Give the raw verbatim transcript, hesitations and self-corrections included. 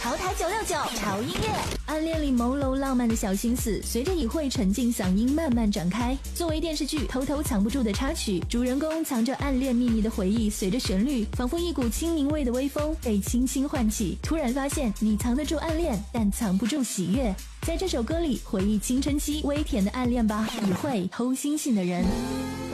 潮台九六九潮音乐，暗恋里朦胧浪漫的小心思，随着以会沉浸嗓音慢慢展开。作为电视剧偷偷藏不住的插曲，主人公藏着暗恋秘密的回忆，随着旋律，仿佛一股清明味的微风被轻轻唤起。突然发现，你藏得住暗恋，但藏不住喜悦。在这首歌里，回忆青春期微甜的暗恋吧，以会偷星星的人。